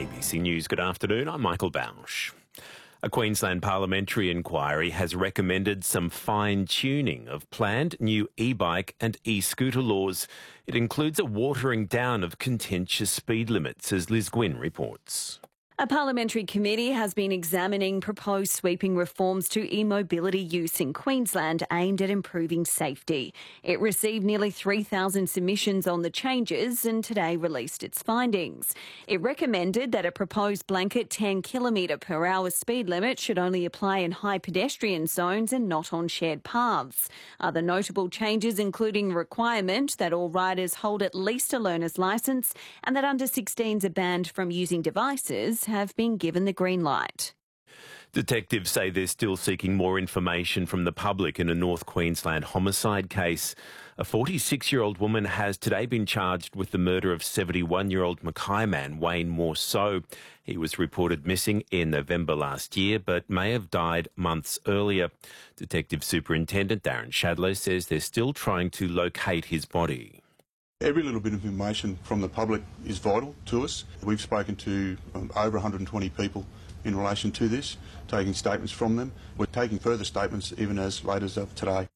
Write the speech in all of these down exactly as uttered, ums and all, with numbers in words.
A B C News, good afternoon. I'm Michael Bausch. A Queensland parliamentary inquiry has recommended some fine-tuning of planned new e-bike and e-scooter laws. It includes a watering down of contentious speed limits, as Liz Gwynn reports. A parliamentary committee has been examining proposed sweeping reforms to e-mobility use in Queensland aimed at improving safety. It received nearly three thousand submissions on the changes and today released its findings. It recommended that a proposed blanket ten kilometre per hour speed limit should only apply in high pedestrian zones and not on shared paths. Other notable changes including requirement that all riders hold at least a learner's licence and that under sixteens are banned from using devices have been given the green light. Detectives say they're still seeking more information from the public in a North Queensland homicide case. A forty-six-year-old woman has today been charged with the murder of seventy-one-year-old Mackay man Wayne Morceau. He was reported missing in November last year but may have died months earlier. Detective Superintendent Darren Shadlow says they're still trying to locate his body. Every little bit of information from the public is vital to us. We've spoken to um, over one hundred twenty people in relation to this, taking statements from them. We're taking further statements even as late as of today.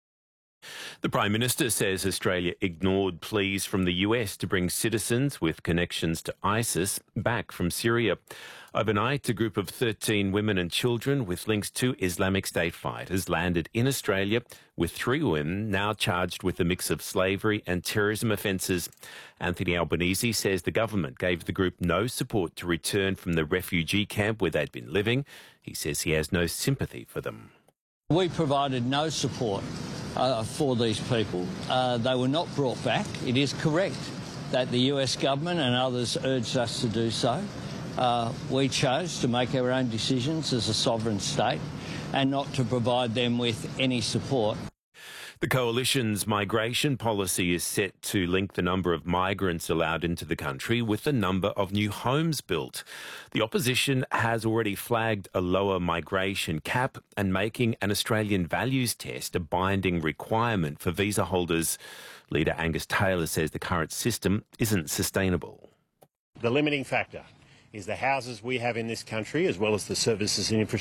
The Prime Minister says Australia ignored pleas from the U S to bring citizens with connections to ISIS back from Syria. Overnight, a group of thirteen women and children with links to Islamic State fighters landed in Australia, with three women now charged with a mix of slavery and terrorism offences. Anthony Albanese says the government gave the group no support to return from the refugee camp where they'd been living. He says he has no sympathy for them. We provided no support uh, for these people. Uh, they were not brought back. It is correct that the U S government and others urged us to do so. Uh, we chose to make our own decisions as a sovereign state and not to provide them with any support. The Coalition's migration policy is set to link the number of migrants allowed into the country with the number of new homes built. The opposition has already flagged a lower migration cap and making an Australian values test a binding requirement for visa holders. Leader Angus Taylor says the current system isn't sustainable. The limiting factor is the houses we have in this country as well as the services and infrastructure